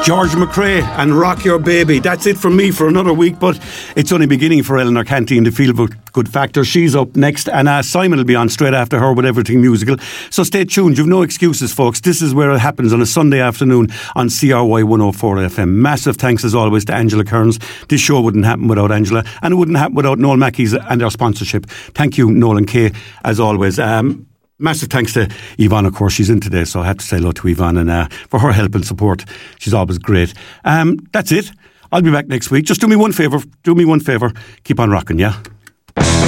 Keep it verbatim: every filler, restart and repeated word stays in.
George McRae and Rock Your Baby. That's it from me for another week, but it's only beginning for Eleanor Canty in the Feel Good Factor. She's up next, and uh, Simon will be on straight after her with Everything Musical. So stay tuned. You've no excuses, folks. This is where it happens on a Sunday afternoon on C R Y one oh four F M. Massive thanks as always to Angela Kearns. This show wouldn't happen without Angela, and it wouldn't happen without Noel Mackey's and our sponsorship. Thank you, Noel and Kay, as always. Um, Massive thanks to Yvonne, of course. She's in today, so I have to say hello to Yvonne and uh, for her help and support. She's always great. Um, that's it. I'll be back next week. Just do me one favour. Do me one favour. Keep on rocking, yeah?